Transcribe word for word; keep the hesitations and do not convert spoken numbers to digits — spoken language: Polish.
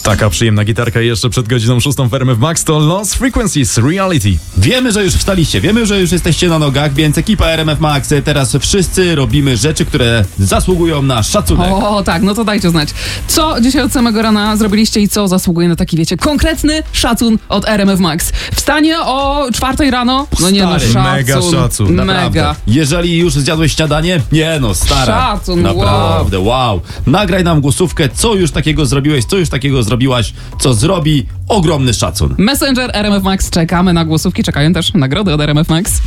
Taka przyjemna gitarka jeszcze przed godziną szóstą w R M F Max to Lost Frequencies Reality. Wiemy, że już wstaliście, wiemy, że już jesteście na nogach, więc ekipa R M F Max, teraz wszyscy robimy rzeczy, które zasługują na szacunek. O, tak, no to dajcie znać. Co dzisiaj od samego rana zrobiliście i co zasługuje na taki, wiecie, konkretny szacun od R M F Max? Wstanie o czwartej rano? No nie, no Stary, szacun. mega szacun. Naprawdę. Mega. Jeżeli już zjadłeś śniadanie, nie no, stara. Szacun, Naprawdę, wow. Nagraj nam głosówkę, co już takiego zrobiłeś, co już takiego zrobiłaś, co zrobi ogromny szacun. Messenger R M F Max, czekamy na głosówki, czekają też nagrody od R M F Max.